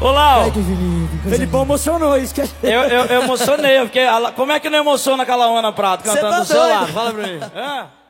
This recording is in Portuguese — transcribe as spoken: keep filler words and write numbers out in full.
Ô, Lau. Ai, que bonito. Felipão emocionou, isso que é... Eu, eu, eu emocionei, porque a- como é que não emociona aquela Ana Prata cantando tá do seu doido. lado? Fala pra mim. Hã?